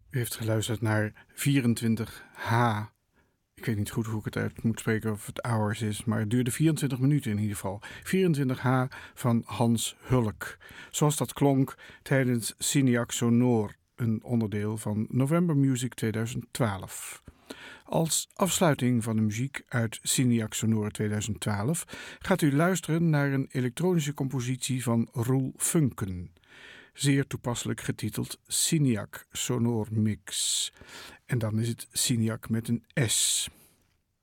U heeft geluisterd naar 24H. Ik weet niet goed hoe ik het uit moet spreken of het hours is, maar het duurde 24 minuten in ieder geval. 24H van Hans Hulk. Zoals dat klonk tijdens Cineac Sonor, een onderdeel van November Music 2012. Als afsluiting van de muziek uit Cineac Sonor 2012 gaat u luisteren naar een elektronische compositie van Roel Funken. Zeer toepasselijk getiteld Cineac Sonor Mix. En dan is het Cineac met een S.